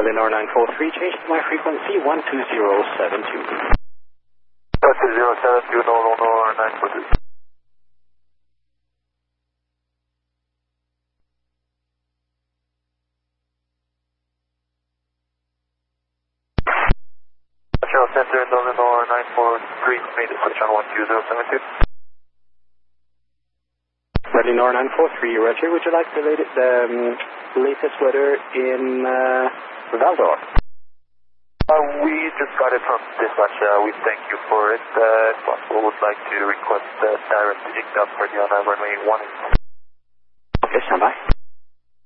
Berlin R943, change to my frequency 12072. 12072, Northern R943. Channel Center, Northern R943, made the switch on 12072. Berlin R943, Roger. Would you like the latest weather in Valdor? We just got it from dispatch. We thank you for it. If possible, would like to request direct pickup for the on runway 1. Okay, stand by.